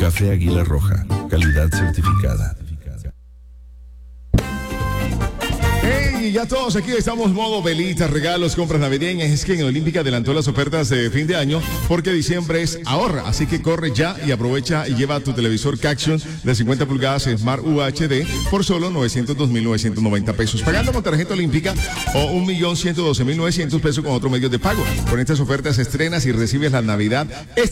Café Águila Roja, calidad certificada. Hey, ya todos aquí estamos modo velitas, regalos, compras navideñas. Es que en Olímpica adelantó las ofertas de fin de año porque diciembre es ahorra. Así que corre ya y aprovecha y lleva tu televisor Caxion de 50 pulgadas Smart UHD por solo 902.990 pesos. Pagando con tarjeta Olímpica o 1.112.900 pesos con otros medios de pago. Con estas ofertas estrenas y recibes la Navidad